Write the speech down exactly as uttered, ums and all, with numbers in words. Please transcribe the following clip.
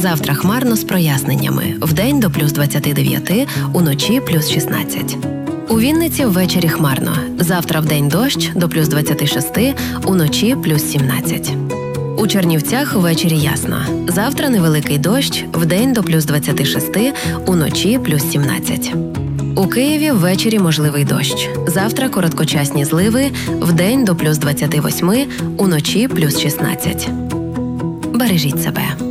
Завтра хмарно з проясненнями. Вдень до плюс двадцяти дев'яти, уночі плюс шістнадцять. У Вінниці ввечері хмарно. Завтра вдень дощ до плюс двадцяти шести, уночі плюс сімнадцять. У Чернівцях ввечері ясно. Завтра невеликий дощ, вдень до плюс двадцяти шести, уночі плюс сімнадцять. У Києві ввечері можливий дощ. Завтра короткочасні зливи, вдень до плюс двадцяти восьми, уночі плюс шістнадцять. Бережіть себе.